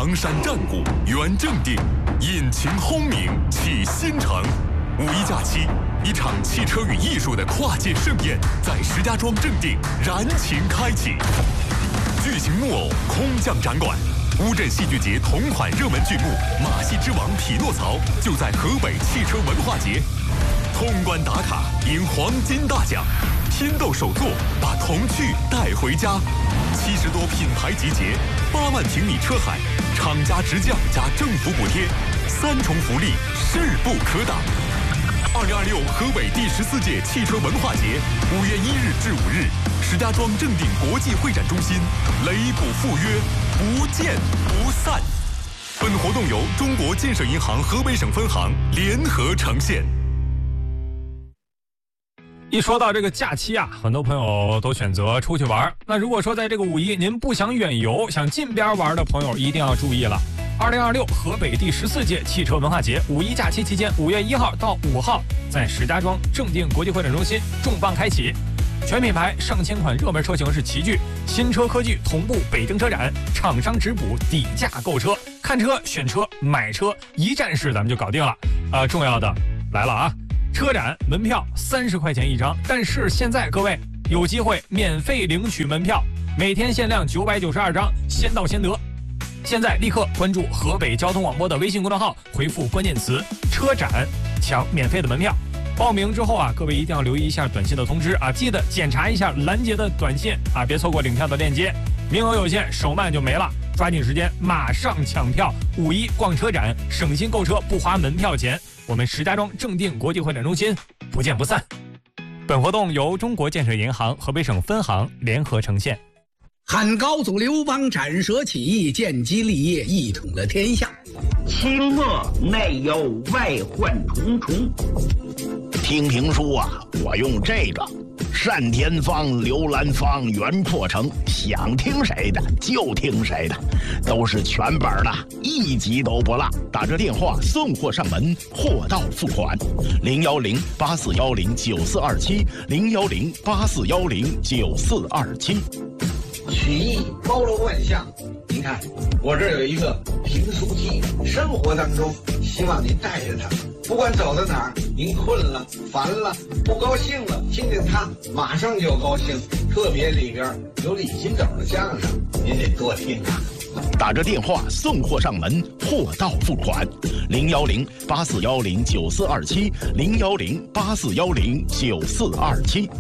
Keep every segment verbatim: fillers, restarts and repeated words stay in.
江山战鼓，圆正定，引擎轰鸣，启新城。五一假期，一场汽车与艺术的跨界盛宴在石家庄正定燃情开启。巨型木偶空降展馆，乌镇戏剧节同款热门剧目《马戏之王匹诺曹》就在河北汽车文化节。通关打卡赢黄金大奖，拼斗手作把童趣带回家。七十多品牌集结，八万平米车海，厂家直降加政府补贴，三重福利势不可挡。二零二六河北第十四届汽车文化节，五月一日至五日，石家庄正定国际会展中心，雷补赴约，不见不散。本活动由中国建设银行河北省分行联合呈现。 一说到这个假期啊，很多朋友都选择出去玩。那如果说在这个五一您不想远游，想近边玩的朋友一定要注意了。二零二六河北第十四届汽车文化节五一假期期间，五月一号到五号，在石家庄正定国际会展中心重磅开启。全品牌上千款热门车型是齐聚，新车科技同步北京车展，厂商直补底价购车，看车选车买车一站式咱们就搞定了。呃，重要的来了啊！车展门票三十块钱一张，但是现在各位有机会免费领取门票，每天限量九百九十二张，先到先得。现在立刻关注河北交通广播的微信公众号，回复关键词车展抢免费的门票。报名之后啊，各位一定要留意一下短信的通知啊，记得检查一下拦截的短信啊，别错过领票的链接，名额有限，手慢就没了，抓紧时间马上抢票。五一逛车展，省心购车不花门票钱，我们石家庄正定国际会展中心不见不散。本活动由中国建设银行河北省分行联合呈现。 汉高祖刘邦斩蛇起义，建基立业，一统了天下。 清末内忧外患重重。 听评书啊，我用这个单田芳、刘兰芳、袁阔成，想听谁的就听谁的，都是全本的，一集都不落。打着电话送货上门，货到付款。零幺零八四幺零九四二七，零幺零八四幺零九四二七。 曲艺包罗万象，您看我这儿有一个评书机，生活当中希望您带着它，不管走到哪儿，您困了、烦了、不高兴了，听听它，马上就高兴。特别里边有李金斗的相声，您得多听啊。 打着电话送货上门，货到付款。零幺零八四幺零九四二七，零幺零八四幺零九四二七。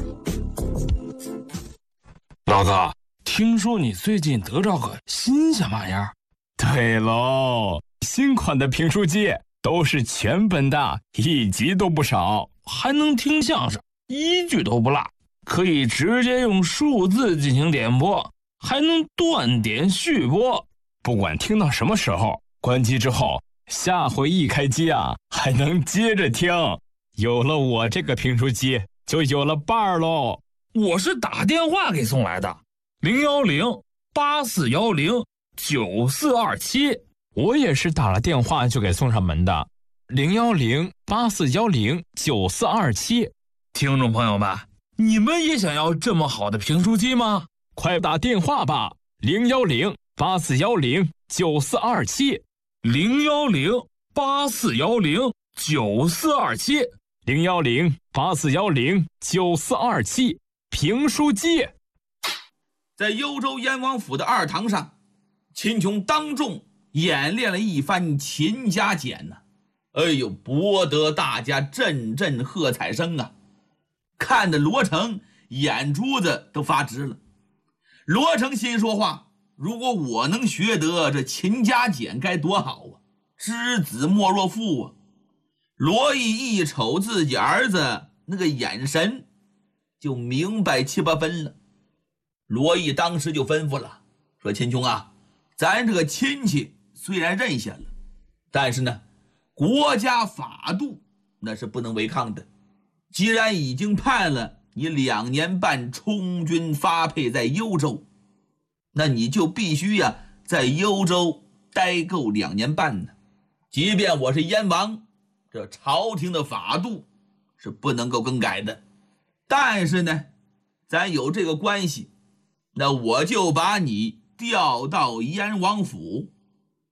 老子听说你最近得着个新鲜玩意儿？ 对喽，新款的评书机都是全本的，一集都不少， 还能听相声，一句都不落，可以直接用数字进行点播，还能断点续播。 不管听到什么时候，关机之后，下回一开机啊，还能接着听。有了我这个评书机，就有了伴儿喽。 我是打电话给送来的，零幺零八四幺零九四二七。 我也是打了电话就给送上门的，零幺零八四幺零九四二七。 听众朋友们，你们也想要这么好的评书机吗？ 快打电话吧，零幺零八四幺零九四二七， 零幺零八四幺零九四二七， 零幺零八四幺零九四二七。评书机。 在幽州燕王府的二堂上，秦琼当众演练了一番秦家剪呢、啊，哎呦，博得大家阵阵喝彩声啊！看得罗成眼珠子都发直了。罗成心说话：如果我能学得这秦家剪该多好啊！知子莫若父啊！罗毅一瞅自己儿子那个眼神，就明白七八分了。罗毅当时就吩咐了，说秦琼啊，咱这个亲戚虽然认下了，但是呢，国家法度那是不能违抗的。既然已经判了你两年半充军发配在幽州，那你就必须呀、啊、在幽州待够两年半呢。即便我是燕王，这朝廷的法度是不能够更改的。但是呢，咱有这个关系，那我就把你调到燕王府，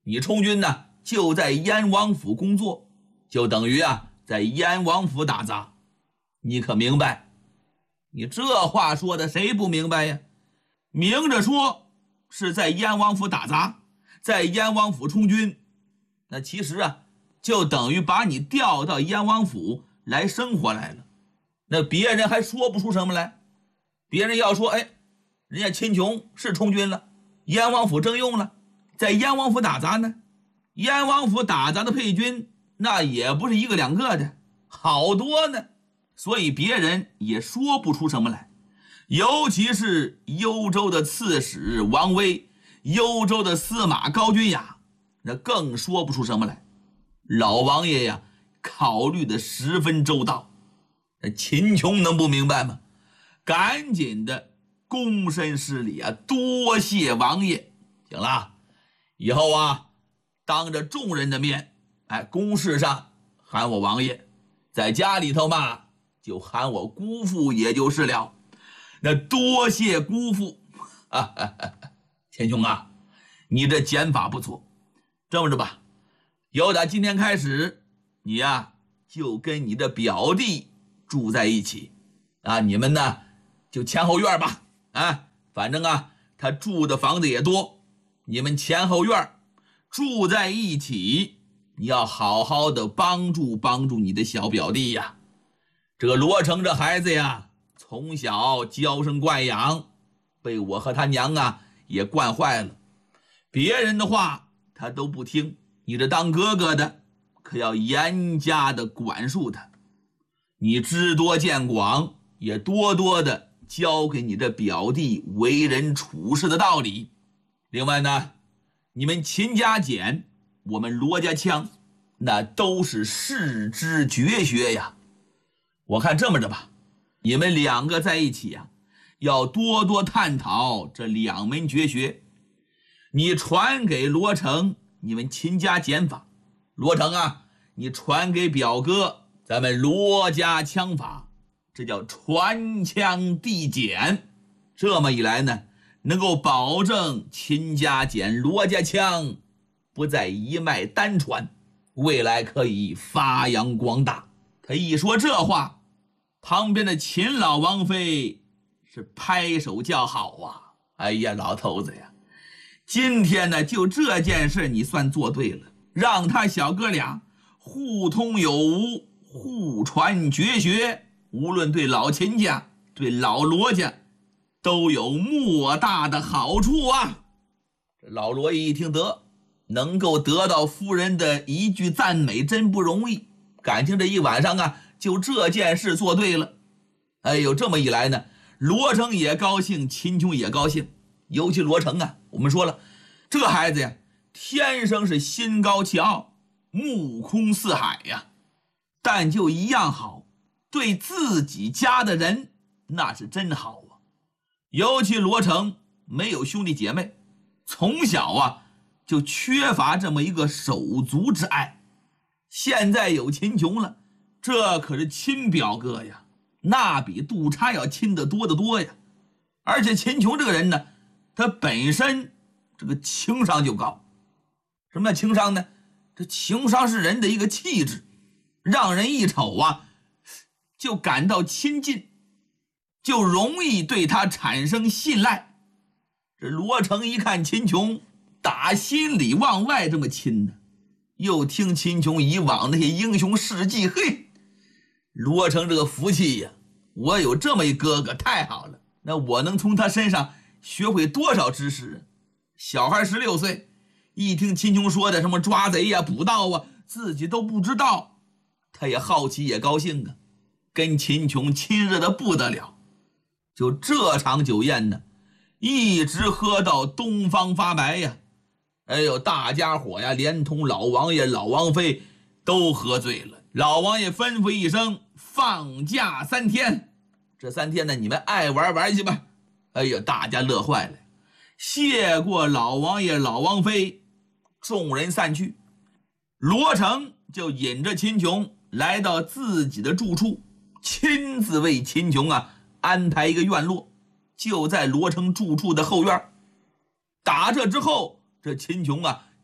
你充军呢就在燕王府工作，就等于啊在燕王府打杂。你可明白？你这话说的谁不明白呀？明着说是在燕王府打杂，在燕王府充军，那其实啊就等于把你调到燕王府来生活来了。那别人还说不出什么来。别人要说，哎，人家秦琼是充军了，燕王府征用了，在燕王府打杂呢。燕王府打杂的配军那也不是一个两个的，好多呢，所以别人也说不出什么来。尤其是幽州的刺史王威，幽州的司马高君雅，那更说不出什么来。老王爷呀考虑的十分周到，那秦琼能不明白吗？赶紧的躬身施礼啊，多谢王爷。行了，以后啊当着众人的面，哎，公事上喊我王爷，在家里头嘛就喊我姑父也就是了。那多谢姑父。啊啊啊、秦琼啊，你这减法不错。这么着吧，由打今天开始，你呀、啊、就跟你的表弟住在一起啊，你们呢就前后院吧。啊，反正啊他住的房子也多，你们前后院住在一起，你要好好的帮助帮助你的小表弟呀。这个罗成这孩子呀，从小娇生惯养，被我和他娘啊也惯坏了，别人的话他都不听，你这当哥哥的可要严加的管束他。你知多见广，也多多的教给你的表弟为人处事的道理。另外呢，你们秦家简，我们罗家枪，那都是世之绝学呀。我看这么着吧，你们两个在一起呀、啊，要多多探讨这两门绝学。你传给罗成你们秦家简法，罗成啊，你传给表哥咱们罗家枪法，这叫传枪递简。这么一来呢，能够保证秦家简罗家枪不再一脉单传，未来可以发扬光大。他一说这话，旁边的秦老王妃是拍手叫好啊！哎呀，老头子呀，今天呢就这件事你算做对了，让他小哥俩互通有无，互传绝学，无论对老秦家对老罗家都有莫大的好处啊。这老罗一听得能够得到夫人的一句赞美真不容易，感情这一晚上啊就这件事做对了。哎呦，这么一来呢，罗成也高兴，秦琼也高兴。尤其罗成啊，我们说了，这孩子呀天生是心高气傲，目空四海呀，但就一样好，对自己家的人那是真好啊。尤其罗成没有兄弟姐妹，从小啊就缺乏这么一个手足之爱，现在有秦琼了，这可是亲表哥呀，那比杜叉要亲得多得多呀。而且秦琼这个人呢，他本身这个情商就高。什么叫情商呢？这情商是人的一个气质，让人一瞅啊就感到亲近，就容易对他产生信赖。这罗成一看秦琼打心里往外这么亲呢，又听秦琼以往那些英雄事迹，嘿，罗成这个福气呀，我有这么一哥哥太好了，那我能从他身上学会多少知识啊。小孩十六岁，一听秦琼说的什么抓贼呀、捕盗啊，自己都不知道，他也好奇也高兴啊，跟秦琼亲热的不得了。就这场酒宴呢，一直喝到东方发白呀。哎呦，大家伙呀，连同老王爷老王妃都喝醉了。老王爷吩咐一声，放假三天，这三天呢你们爱玩玩去吧。哎呦，大家乐坏了。谢过老王爷老王妃，众人散去，罗成就引着秦琼来到自己的住处，亲自为秦琼啊安排一个院落，就在罗成住处的后院。打这之后，这秦琼啊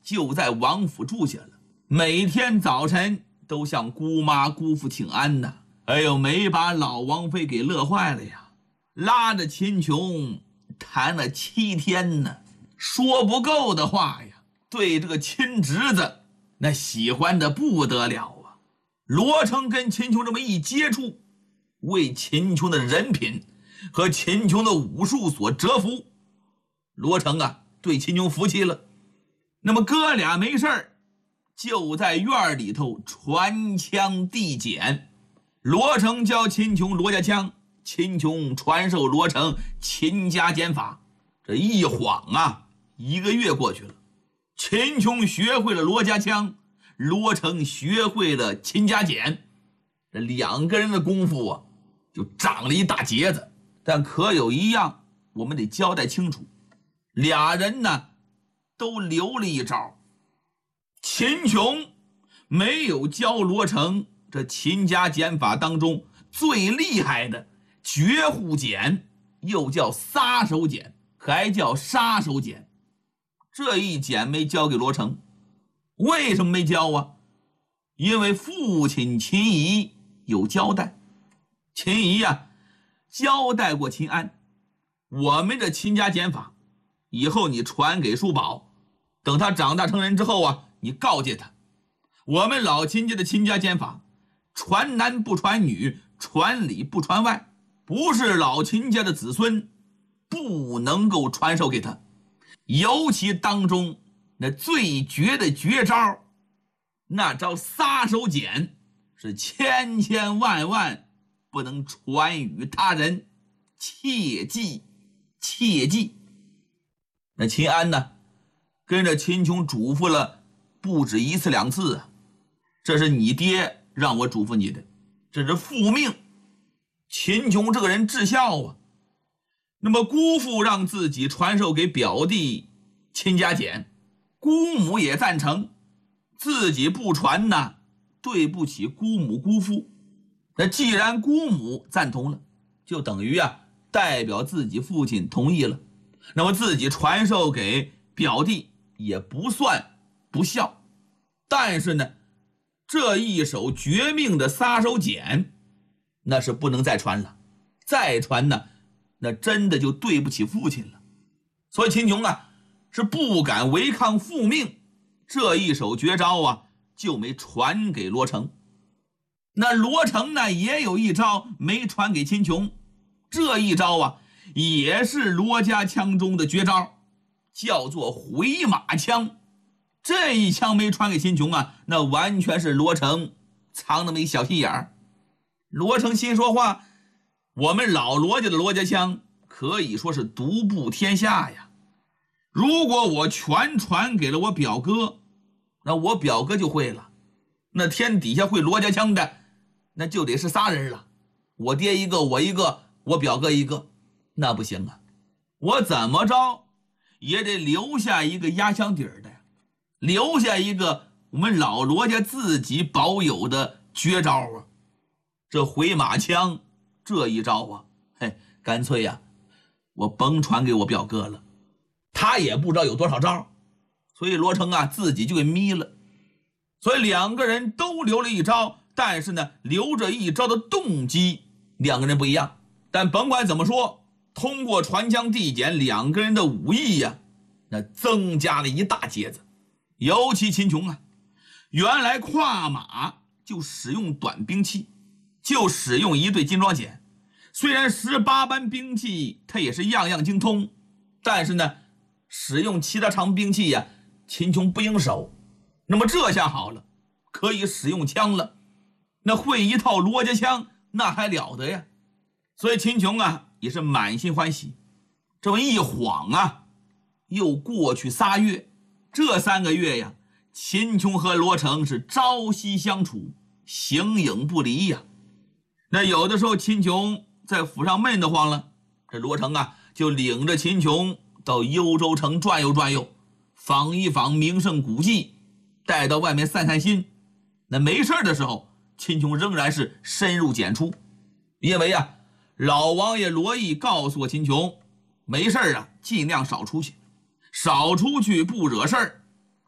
就在王府住下了，每天早晨都向姑妈姑父请安呐。哎呦，没把老王妃给乐坏了呀，拉着秦琼谈了七天呢，说不够的话呀，对这个亲侄子那喜欢的不得了啊。罗成跟秦琼这么一接触，为秦琼的人品和秦琼的武术所折服，罗成啊对秦琼服气了。那么哥俩没事儿就在院里头传枪递简，罗成教秦琼罗家枪，秦琼传授罗成秦家剑法。这一晃啊，一个月过去了，秦琼学会了罗家枪，罗成学会了秦家剪，这两个人的功夫啊就长了一大截子。但可有一样我们得交代清楚，俩人呢都留了一招。秦琼没有教罗成这秦家剪法当中最厉害的绝户剪，又叫撒手剪，还叫杀手剪，这一剪没教给罗成。为什么没教啊？因为父亲秦仪有交代，秦仪呀、啊、交代过秦安，我们这秦家剪法以后你传给叔宝，等他长大成人之后啊，你告诫他，我们老秦家的秦家剪法传男不传女，传里不传外，不是老秦家的子孙不能够传授给他。尤其当中那最绝的绝招，那招撒手剪是千千万万不能传与他人，切记切记。那秦安呢跟着秦琼嘱咐了不止一次两次啊，这是你爹让我嘱咐你的，这是父命。秦琼这个人至孝啊，那么姑父让自己传授给表弟秦家剪，姑母也赞成，自己不传呢对不起姑母姑父。那既然姑母赞同了，就等于啊代表自己父亲同意了，那么自己传授给表弟也不算不孝。但是呢这一手绝命的撒手剪那是不能再传了，再传呢那真的就对不起父亲了。所以秦琼啊是不敢违抗父命，这一手绝招啊就没传给罗成。那罗成呢也有一招没传给秦琼，这一招啊也是罗家枪中的绝招，叫做回马枪。这一枪没传给秦琼啊，那完全是罗成藏那么一小心眼儿。罗成心说话，我们老罗家的罗家枪可以说是独步天下呀，如果我全传给了我表哥，那我表哥就会了，那天底下会罗家枪的那就得是仨人了，我爹一个，我一个，我表哥一个，那不行啊，我怎么着也得留下一个压箱底儿的，留下一个我们老罗家自己保有的绝招啊。这回马枪这一招啊，嘿，干脆呀、啊、我甭传给我表哥了，他也不知道有多少招，所以罗成啊自己就给眯了。所以两个人都留了一招，但是呢留着一招的动机两个人不一样。但甭管怎么说，通过传枪递简，两个人的武艺呀、啊、那增加了一大截子。尤其秦琼啊，原来跨马就使用短兵器，就使用一对金装锏，虽然十八般兵器他也是样样精通，但是呢使用其他长兵器呀、啊、秦琼不应手。那么这下好了，可以使用枪了，那会一套罗家枪那还了得呀。所以秦琼啊也是满心欢喜。这么一晃啊又过去仨月，这三个月呀秦琼和罗成是朝夕相处，形影不离呀。那有的时候秦琼在府上闷得慌了，这罗成啊就领着秦琼到幽州城转悠转悠，访一访名胜古迹，带到外面散散心。那没事的时候秦琼仍然是深入简出，因为啊老王爷罗毅告诉我秦琼，没事啊尽量少出去，少出去不惹事儿，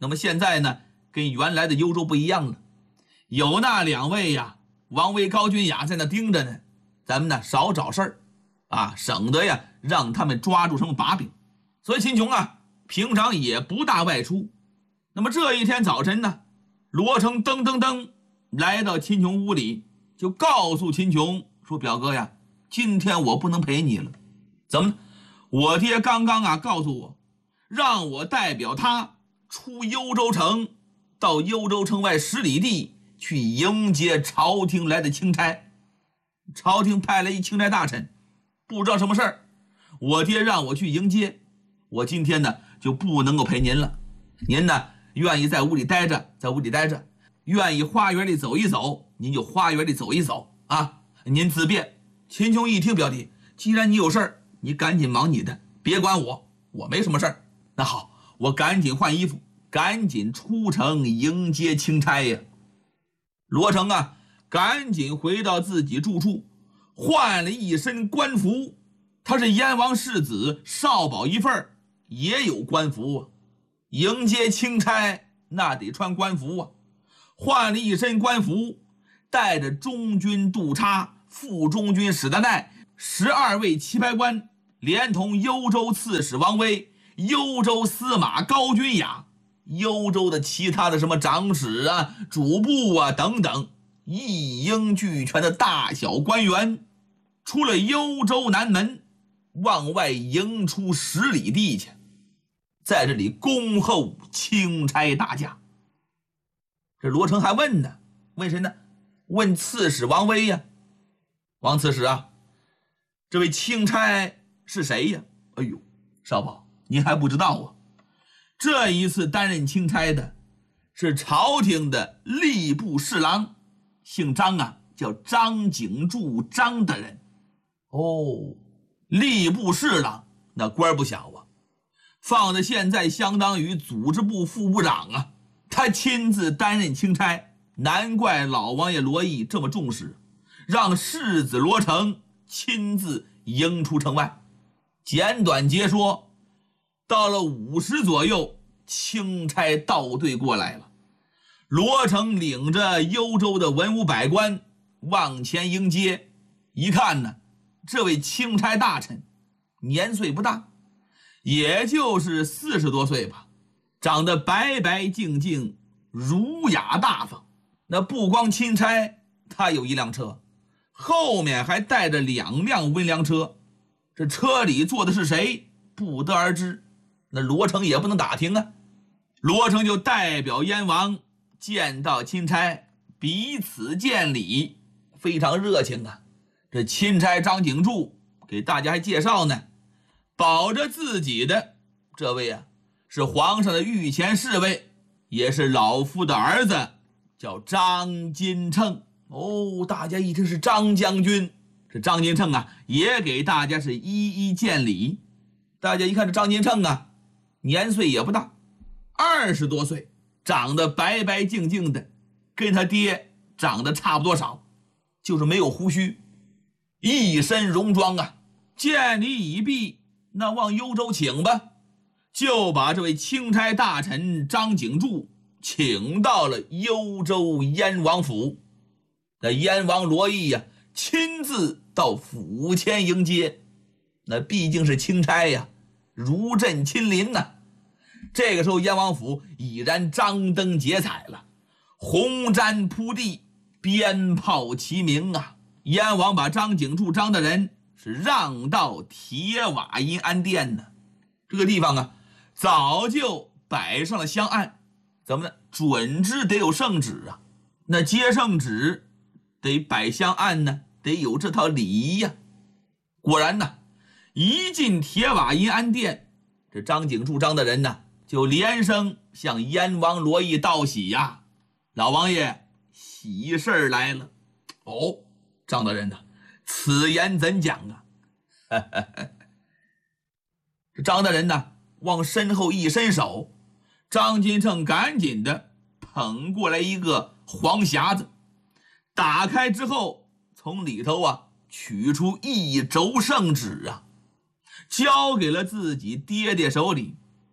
那么现在呢，跟原来的幽州不一样了，有那两位呀，王威、高君雅在那盯着呢，咱们呢少找事儿啊，省得呀让他们抓住什么把柄。所以秦琼啊，平常也不大外出。那么这一天早晨呢，罗成噔噔噔来到秦琼屋里，就告诉秦琼说：“表哥呀，今天我不能陪你了。怎么？我爹刚刚啊告诉我，让我代表他出幽州城，到幽州城外十里地去迎接朝廷来的钦差。朝廷派来一钦差大臣，不知道什么事儿，我爹让我去迎接。我今天呢就不能够陪您了。您呢愿意在屋里待着，在屋里待着；愿意花园里走一走，您就花园里走一走啊，您自便。”秦琼一听，表弟，既然你有事儿，你赶紧忙你的，别管我，我没什么事儿。那好，我赶紧换衣服，赶紧出城迎接钦差呀。罗成啊，赶紧回到自己住处，换了一身官服。他是燕王世子，少保一份，也有官服啊。迎接钦差那得穿官服啊，换了一身官服，带着中军督察、副中军史德奈十二位棋牌官，连同幽州刺史王威、幽州司马高君雅、幽州的其他的什么长史啊、主簿啊等等，一应俱全的大小官员，出了幽州南门，往外迎出十里地去，在这里恭候钦差大驾。这罗成还问呢，问谁呢？问刺史王威呀。王刺史啊，这位钦差是谁呀？哎呦，少保，您还不知道啊？这一次担任钦差的是朝廷的吏部侍郎，姓张啊，叫张景柱，张大人。哦，吏部侍郎那官不小啊，放在现在相当于组织部副部长啊。他亲自担任钦差，难怪老王爷罗毅这么重视，让世子罗成亲自迎出城外。简短截说，到了午时左右，钦差到队过来了。罗成领着幽州的文武百官往前迎接，一看呢，这位钦差大臣年岁不大，也就是四十多岁吧，长得白白净净，儒雅大方。那不光钦差，他有一辆车，后面还带着两辆温凉车。这车里坐的是谁，不得而知。那罗成也不能打听啊。罗成就代表燕王见到钦差，彼此见礼，非常热情啊。这钦差张景柱给大家还介绍呢，保着自己的这位啊，是皇上的御前侍卫，也是老夫的儿子，叫张金秤。哦，大家一听是张将军，这张金秤啊，也给大家是一一见礼。大家一看这张金秤啊，年岁也不大，二十多岁，长得白白净净的，跟他爹长得差不多少，就是没有胡须，一身戎装啊。见礼已毕，那往幽州请吧，就把这位钦差大臣张景柱请到了幽州燕王府。那燕王罗毅呀、啊，亲自到府前迎接。那毕竟是钦差呀，如朕亲临呐、啊。这个时候燕王府已然张灯结彩了，红毡铺地，鞭炮齐鸣啊。燕王把张景柱张大人是让到铁瓦银安殿呢。这个地方啊，早就摆上了香案，怎么呢？准知得有圣旨啊。那接圣旨得摆香案呢，得有这套礼仪呀、啊。果然呢，一进铁瓦银安殿，这张景柱张大人呢，就连声向燕王罗毅道喜呀、啊。老王爷，喜事来了。哦，张大人呢、啊，此言怎讲啊？这张大人呢，往身后一伸手，张金秤赶紧的捧过来一个黄匣子，打开之后，从里头啊取出一轴圣旨啊，交给了自己爹爹手里。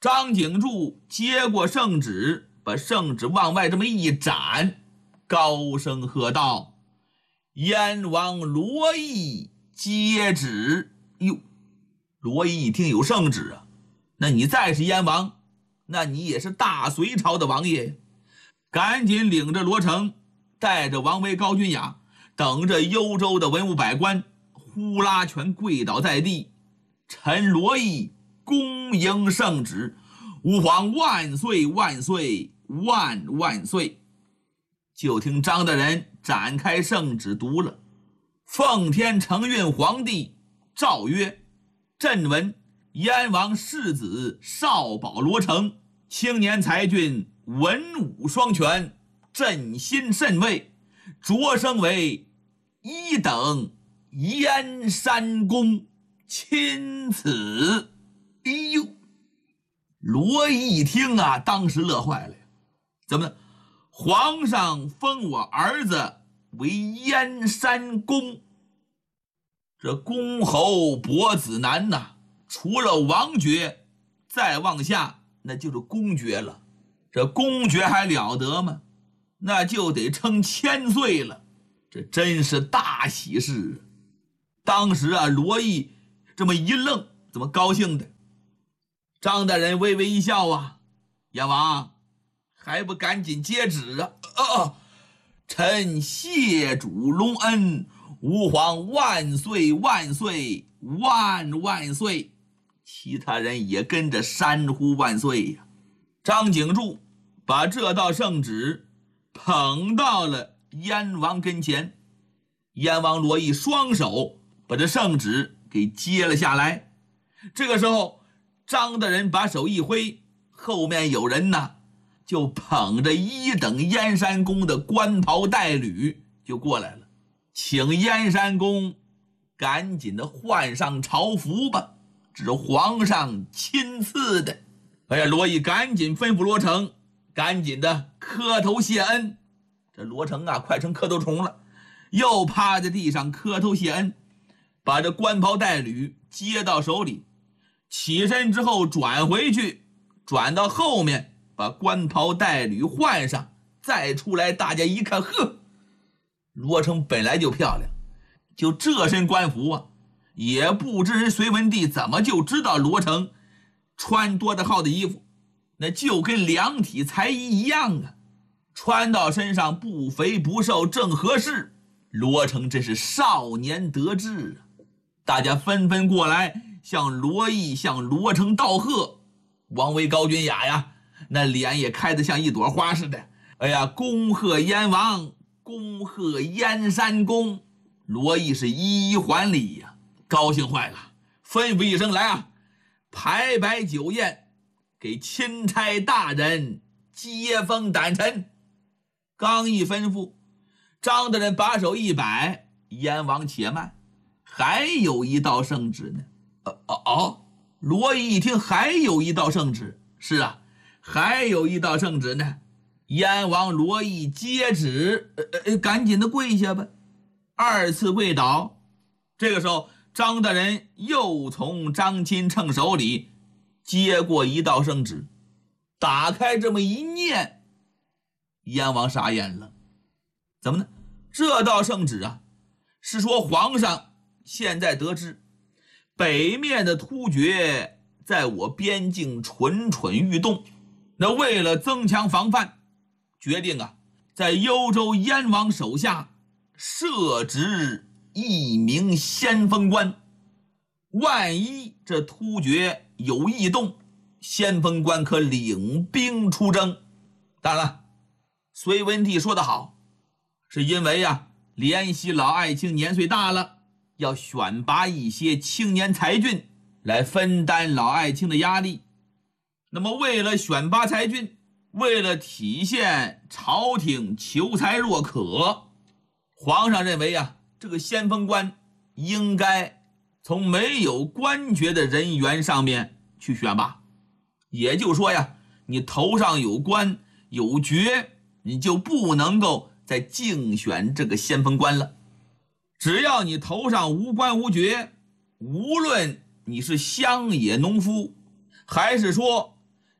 张景柱接过圣旨，把圣旨往外这么一展，高声喝道：“燕王罗毅接旨！”哟，罗毅一听有圣旨啊，那你再是燕王，那你也是大隋朝的王爷，赶紧领着罗成，带着王维、高君雅，等着幽州的文武百官呼啦全跪倒在地，臣罗毅恭迎圣旨，吾皇万岁万岁万万岁！就听张大人展开圣旨读了：奉天承运皇帝诏曰：朕闻燕王世子少保罗成，青年才俊，文武双全，朕心甚慰，擢升为一等燕山公，钦此。哎呦，罗毅一听啊，当时乐坏了。怎么呢？皇上封我儿子为燕山公，这公侯伯子男呐、啊，除了王爵，再往下那就是公爵了。这公爵还了得吗？那就得称千岁了。这真是大喜事。当时啊，罗毅这么一愣，怎么高兴的？张大人微微一笑啊，燕王还不赶紧接旨啊！啊，臣谢主隆恩，吾皇万岁万岁万万岁！其他人也跟着山呼万岁呀。张景柱把这道圣旨捧到了燕王跟前，燕王罗毅双手把这圣旨给接了下来。这个时候，张大人把手一挥，后面有人呢，就捧着一等燕山公的官袍带履就过来了，请燕山公赶紧的换上朝服吧，这是皇上亲赐的。哎呀，罗毅赶紧吩咐罗成，赶紧的磕头谢恩。这罗成啊，快成磕头虫了，又趴在地上磕头谢恩，把这官袍带履接到手里，起身之后转回去，转到后面把官袍带履换上，再出来，大家一看，呵，罗成本来就漂亮，就这身官服啊，也不知人隋文帝怎么就知道罗成穿多大号的衣服，那就跟量体裁衣一样啊，穿到身上不肥不瘦正合适。罗成真是少年得志啊！大家纷纷过来向罗毅、向罗成道贺。王维、高君雅呀，那脸也开得像一朵花似的。哎呀，恭贺燕王，恭贺燕山公！罗毅是一一还礼呀，高兴坏了，吩咐一声，来啊，排摆酒宴，给钦差大人接风掸尘。刚一吩咐，张大人把手一摆，燕王且慢，还有一道圣旨呢。哦哦哦，罗毅一听还有一道圣旨，是啊，还有一道圣旨呢。燕王罗毅接旨，呃呃，赶紧的跪下吧。二次跪倒。这个时候，张大人又从张钦称手里接过一道圣旨，打开这么一念，燕王傻眼了。怎么呢？这道圣旨啊，是说皇上现在得知北面的突厥在我边境蠢蠢欲动，那为了增强防范，决定啊，在幽州燕王手下设置一名先锋官，万一这突厥有异动，先锋官可领兵出征。当然了，隋文帝说得好，是因为呀，怜惜老爱卿年岁大了，要选拔一些青年才俊来分担老爱卿的压力。那么为了选拔才俊，为了体现朝廷求才若渴，皇上认为呀，这个先锋官应该从没有官爵的人员上面去选拔。也就是说呀，你头上有官有爵，你就不能够再竞选这个先锋官了。只要你头上无官无爵，无论你是乡野农夫，还是说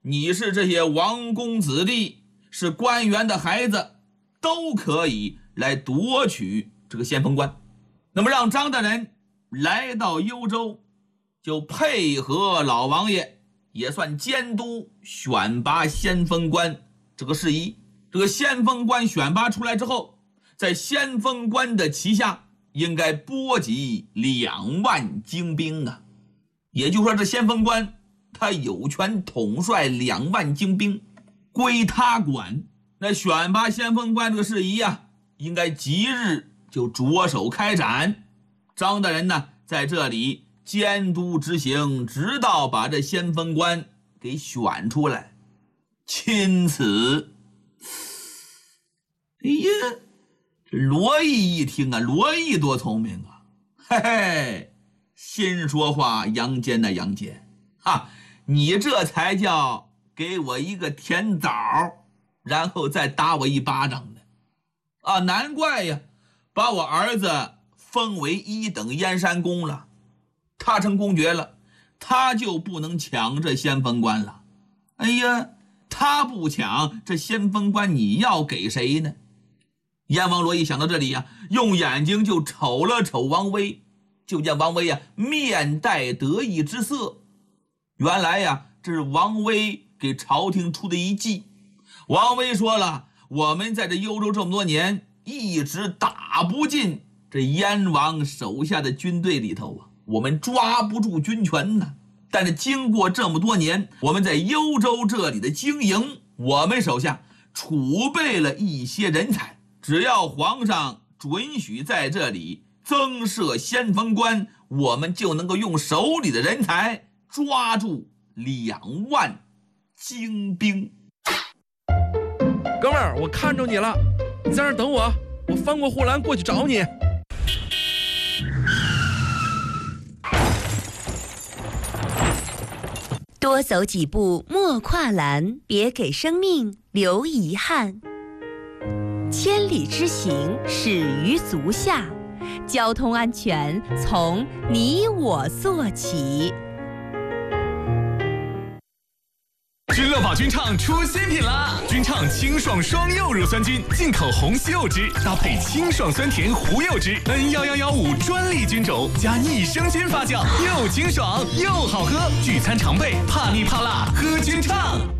你是这些王公子弟，是官员的孩子，都可以来夺取这个先锋官。那么让张大人来到幽州，就配合老王爷，也算监督选拔先锋官这个事宜。这个先锋官选拔出来之后，在先锋官的旗下应该拨给两万精兵啊。也就是说，这先锋官他有权统帅两万精兵，归他管。那选拔先锋官这个事宜啊，应该即日就着手开展。张大人呢，在这里监督执行，直到把这先锋官给选出来。钦此。哎呀，这罗毅一听啊，罗毅多聪明啊，嘿嘿，心说话杨坚呐杨坚，哈，你这才叫给我一个甜枣，然后再打我一巴掌呢。啊，难怪呀，把我儿子封为一等燕山公了，他成公爵了，他就不能抢这先锋官了。哎呀，他不抢这先锋官，你要给谁呢？燕王罗毅想到这里呀、啊，用眼睛就瞅了瞅王威，就见王威呀、啊、面带得意之色。原来呀、啊，这是王威给朝廷出的一计。王威说了，我们在这幽州这么多年，一直打不进这燕王手下的军队里头啊，我们抓不住军权呢。但是经过这么多年，我们在幽州这里的经营，我们手下储备了一些人才，只要皇上准许在这里增设先锋官，我们就能够用手里的人才抓住两万精兵。 哥们儿，我看着你了，你在那儿等我，我翻过护栏过去找你。 多走几步莫跨栏，别给生命留遗憾。千里之行始于足下，交通安全从你我做起。 君乐宝君畅出新品啦！君畅清爽双柚乳酸菌，进口红西柚汁，搭配清爽酸甜胡柚汁 N 一一一五专利菌种，加益生菌发酵，又清爽又好喝，聚餐常备，怕腻怕辣喝君畅。